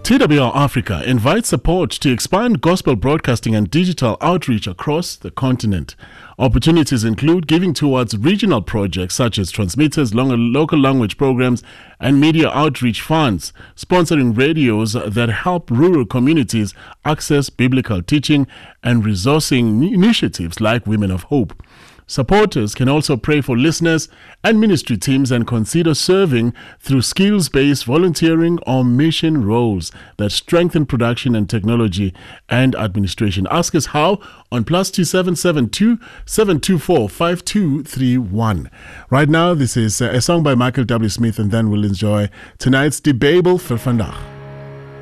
TWR Africa invites support to expand gospel broadcasting and digital outreach across the continent. Opportunities include giving towards regional projects such as transmitters, local language programs, and media outreach funds, sponsoring radios that help rural communities access biblical teaching, and resourcing initiatives like Women of Hope. Supporters can also pray for listeners and ministry teams and consider serving through skills-based volunteering or mission roles that strengthen production and technology and administration. Ask us how on +2772 724 5231. Right now, this is a song by Michael W. Smith, and then we'll enjoy tonight's Debatable vir vandag.